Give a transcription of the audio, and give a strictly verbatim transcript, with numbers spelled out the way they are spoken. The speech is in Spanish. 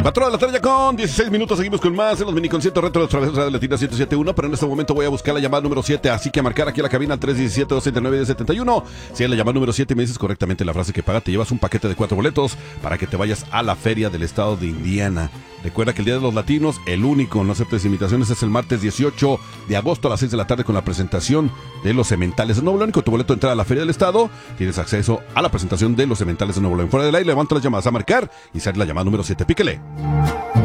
cuatro de la tarde ya con dieciséis minutos, seguimos con más en los miniconciertos retro de los Traviesos Radio Latina ciento siete punto uno, pero en este momento voy a buscar la llamada número siete, así que a marcar aquí a la cabina tres uno siete, dos siete nueve, uno cero siete uno. Si es la llamada número siete y me dices correctamente la frase que paga, te llevas un paquete de cuatro boletos para que te vayas a la feria del estado de Indiana. Recuerda que el Día de los Latinos, el único, no aceptes imitaciones, es el martes dieciocho de agosto a las seis de la tarde con la presentación de Los Sementales de Nuevo León. Con tu boleto de entrada a la feria del estado, tienes acceso a la presentación de Los Sementales de Nuevo León. Fuera del aire, levanta las llamadas a marcar y sale la llamada número siete. Píquele.